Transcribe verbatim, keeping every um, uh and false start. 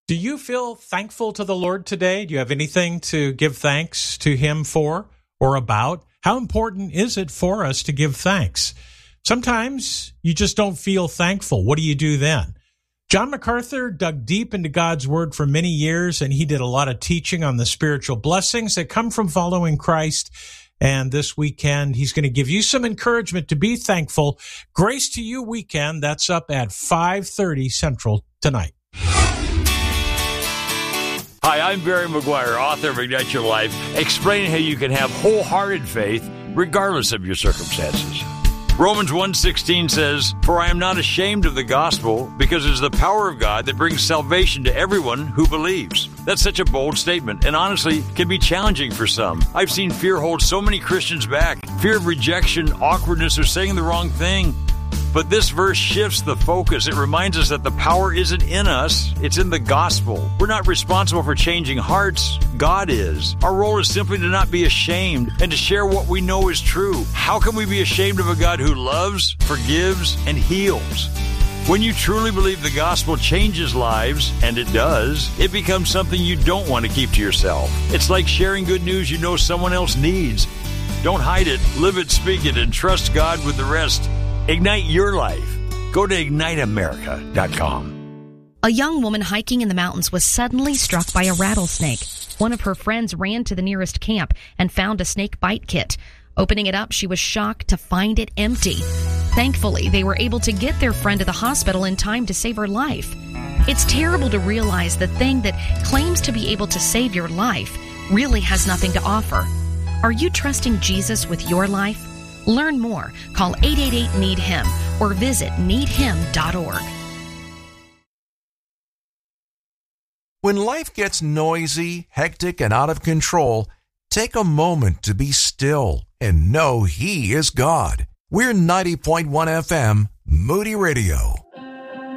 Do you feel thankful to the Lord today? Do you have anything to give thanks to Him for or about? How important is it for us to give thanks? Sometimes you just don't feel thankful. What do you do then? John MacArthur dug deep into God's Word for many years, and he did a lot of teaching on the spiritual blessings that come from following Christ. And this weekend, he's going to give you some encouragement to be thankful. Grace to You weekend, that's up at five thirty Central tonight. Hi, I'm Barry McGuire, author of Ignite Your Life, explaining how you can have wholehearted faith regardless of your circumstances. Romans one sixteen says, "For I am not ashamed of the gospel, because it is the power of God that brings salvation to everyone who believes." That's such a bold statement, and honestly, can be challenging for some. I've seen fear hold so many Christians back. Fear of rejection, awkwardness, or saying the wrong thing. But this verse shifts the focus. It reminds us that the power isn't in us, it's in the gospel. We're not responsible for changing hearts. God is. Our role is simply to not be ashamed and to share what we know is true. How can we be ashamed of a God who loves, forgives, and heals? When you truly believe the gospel changes lives, and it does, it becomes something you don't want to keep to yourself. It's like sharing good news you know someone else needs. Don't hide it, live it, speak it, and trust God with the rest. Ignite your life. Go to ignite america dot com. A young woman hiking in the mountains was suddenly struck by a rattlesnake. One of her friends ran to the nearest camp and found a snake bite kit. Opening it up, she was shocked to find it empty. Thankfully, they were able to get their friend to the hospital in time to save her life. It's terrible to realize the thing that claims to be able to save your life really has nothing to offer. Are you trusting Jesus with your life? Learn more. Call eight eight eight, need him or visit need him dot org. When life gets noisy, hectic, and out of control, take a moment to be still and know He is God. We're ninety point one F M, Moody Radio.